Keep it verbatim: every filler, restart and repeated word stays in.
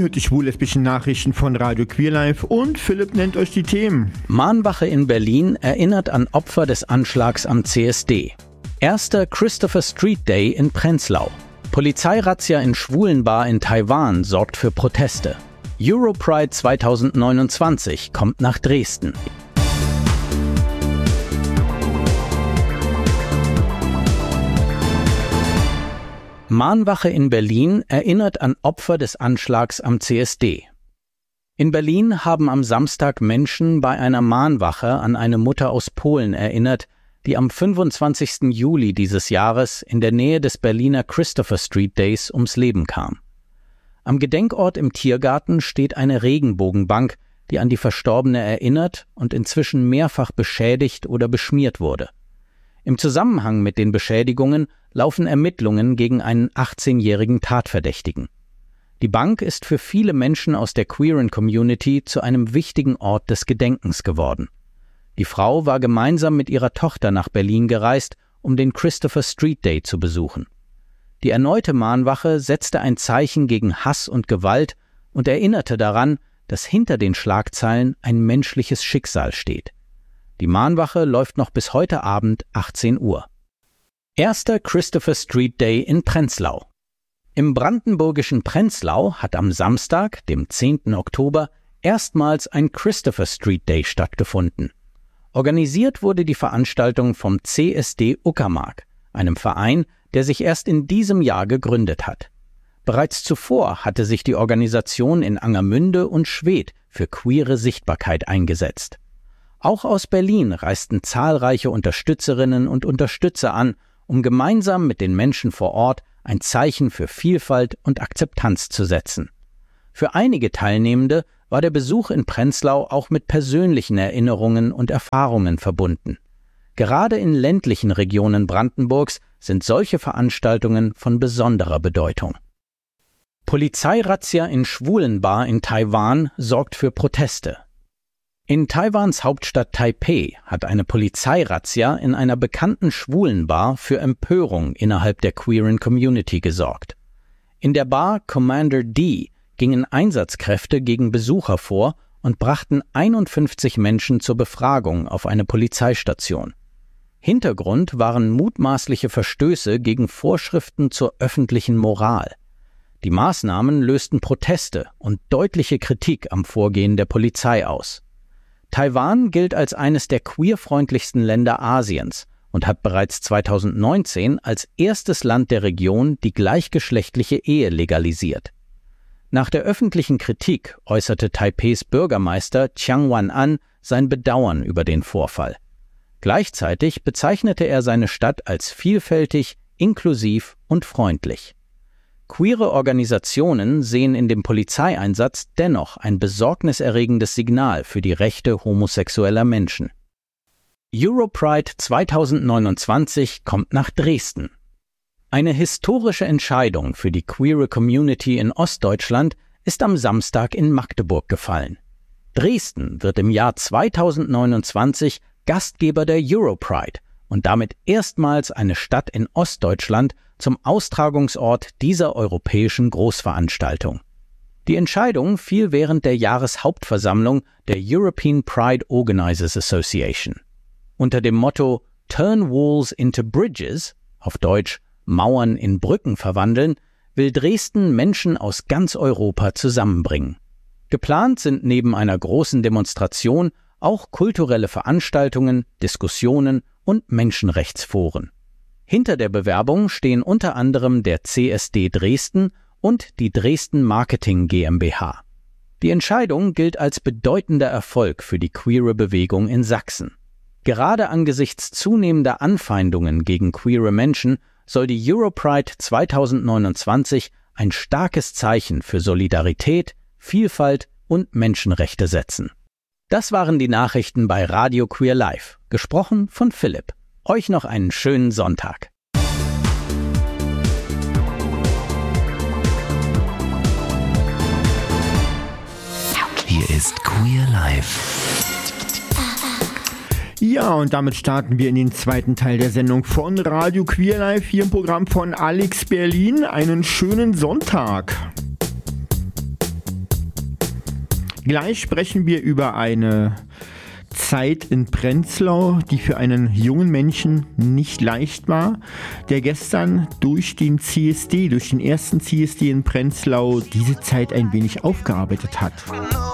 hört die schwul-lesbischen Nachrichten von Radio Queer Life und Philipp nennt euch die Themen. Mahnwache in Berlin erinnert an Opfer des Anschlags am C S D. Erster Christopher Street Day in Prenzlau. Polizeirazzia in Schwulenbar in Taiwan sorgt für Proteste. Europride zwanzig neunundzwanzig kommt nach Dresden. Mahnwache in Berlin erinnert an Opfer des Anschlags am C S D. In Berlin haben am Samstag Menschen bei einer Mahnwache an eine Mutter aus Polen erinnert, die am fünfundzwanzigsten Juli dieses Jahres in der Nähe des Berliner Christopher Street Days ums Leben kam. Am Gedenkort im Tiergarten steht eine Regenbogenbank, die an die Verstorbene erinnert und inzwischen mehrfach beschädigt oder beschmiert wurde. Im Zusammenhang mit den Beschädigungen laufen Ermittlungen gegen einen achtzehnjährigen Tatverdächtigen. Die Bank ist für viele Menschen aus der queeren Community zu einem wichtigen Ort des Gedenkens geworden. Die Frau war gemeinsam mit ihrer Tochter nach Berlin gereist, um den Christopher Street Day zu besuchen. Die erneute Mahnwache setzte ein Zeichen gegen Hass und Gewalt und erinnerte daran, dass hinter den Schlagzeilen ein menschliches Schicksal steht. Die Mahnwache läuft noch bis heute Abend achtzehn Uhr. Erster Christopher Street Day in Prenzlau. Im brandenburgischen Prenzlau hat am Samstag, dem zehnten Oktober, erstmals ein Christopher Street Day stattgefunden. Organisiert wurde die Veranstaltung vom C S D Uckermark, einem Verein, der sich erst in diesem Jahr gegründet hat. Bereits zuvor hatte sich die Organisation in Angermünde und Schwedt für queere Sichtbarkeit eingesetzt. Auch aus Berlin reisten zahlreiche Unterstützerinnen und Unterstützer an, um gemeinsam mit den Menschen vor Ort ein Zeichen für Vielfalt und Akzeptanz zu setzen. Für einige Teilnehmende war der Besuch in Prenzlau auch mit persönlichen Erinnerungen und Erfahrungen verbunden. Gerade in ländlichen Regionen Brandenburgs sind solche Veranstaltungen von besonderer Bedeutung. Polizeirazzia in Schwulenbar in Taiwan sorgt für Proteste. In Taiwans Hauptstadt Taipeh hat eine Polizeirazzia in einer bekannten Schwulenbar für Empörung innerhalb der queeren Community gesorgt. In der Bar Commander D gingen Einsatzkräfte gegen Besucher vor und brachten einundfünfzig Menschen zur Befragung auf eine Polizeistation. Hintergrund waren mutmaßliche Verstöße gegen Vorschriften zur öffentlichen Moral. Die Maßnahmen lösten Proteste und deutliche Kritik am Vorgehen der Polizei aus. Taiwan gilt als eines der queerfreundlichsten Länder Asiens und hat bereits zweitausendneunzehn als erstes Land der Region die gleichgeschlechtliche Ehe legalisiert. Nach der öffentlichen Kritik äußerte Taipehs Bürgermeister Chiang Wan-an sein Bedauern über den Vorfall. Gleichzeitig bezeichnete er seine Stadt als vielfältig, inklusiv und freundlich. Queere Organisationen sehen in dem Polizeieinsatz dennoch ein besorgniserregendes Signal für die Rechte homosexueller Menschen. Europride zwanzig neunundzwanzig kommt nach Dresden. Eine historische Entscheidung für die queere Community in Ostdeutschland ist am Samstag in Magdeburg gefallen. Dresden wird im Jahr zwanzig neunundzwanzig Gastgeber der Europride und damit erstmals eine Stadt in Ostdeutschland zum Austragungsort dieser europäischen Großveranstaltung. Die Entscheidung fiel während der Jahreshauptversammlung der European Pride Organizers Association. Unter dem Motto Turn Walls into Bridges, auf Deutsch Mauern in Brücken verwandeln, will Dresden Menschen aus ganz Europa zusammenbringen. Geplant sind neben einer großen Demonstration auch kulturelle Veranstaltungen, Diskussionen und Menschenrechtsforen. Hinter der Bewerbung stehen unter anderem der C S D Dresden und die Dresden Marketing GmbH. Die Entscheidung gilt als bedeutender Erfolg für die queere Bewegung in Sachsen. Gerade angesichts zunehmender Anfeindungen gegen queere Menschen soll die Europride zwanzig neunundzwanzig ein starkes Zeichen für Solidarität, Vielfalt und Menschenrechte setzen. Das waren die Nachrichten bei Radio Queer Live, gesprochen von Philipp. Euch noch einen schönen Sonntag. Hier ist Queer Live. Ja, und damit starten wir in den zweiten Teil der Sendung von Radio Queer Live, hier im Programm von Alex Berlin. Einen schönen Sonntag. Gleich sprechen wir über eine Zeit in Prenzlau, die für einen jungen Menschen nicht leicht war, der gestern durch den C S D, durch den ersten C S D in Prenzlau, diese Zeit ein wenig aufgearbeitet hat.